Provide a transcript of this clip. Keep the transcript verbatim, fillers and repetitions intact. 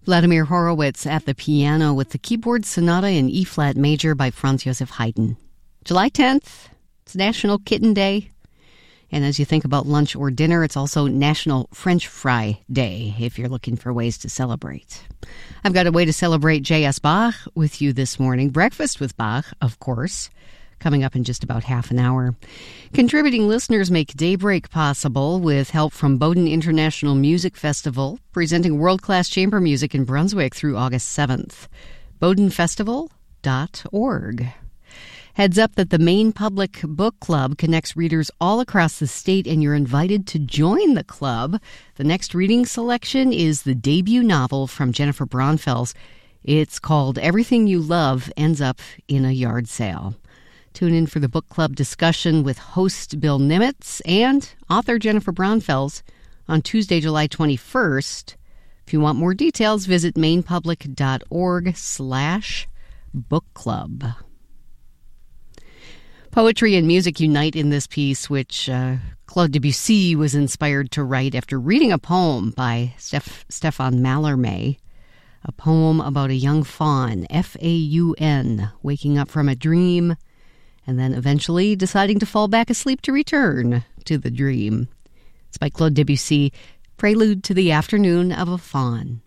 Vladimir Horowitz at the piano with the keyboard sonata in E-flat major by Franz Joseph Haydn. July tenth, it's National Kitten Day. And as you think about lunch or dinner, it's also National French Fry Day, if you're looking for ways to celebrate. I've got a way to celebrate J S. Bach with you this morning. Breakfast with Bach, of course, coming up in just about half an hour. Contributing listeners make Daybreak possible with help from Bowdoin International Music Festival, presenting world-class chamber music in Brunswick through August seventh. bowdoin festival dot org. Heads up that the Maine Public Book Club connects readers all across the state, and you're invited to join the club. The next reading selection is the debut novel from Jennifer Braunfels. It's called Everything You Love Ends Up in a Yard Sale. Tune in for the book club discussion with host Bill Nimitz and author Jennifer Braunfels on Tuesday, July twenty-first. If you want more details, visit mainepublic dot org slash book club. Poetry and music unite in this piece, which uh, Claude Debussy was inspired to write after reading a poem by Steph- Stefan Mallarmé, a poem about a young faun, F A U N, waking up from a dream and then eventually deciding to fall back asleep to return to the dream. It's by Claude Debussy, Prelude to the Afternoon of a Faun.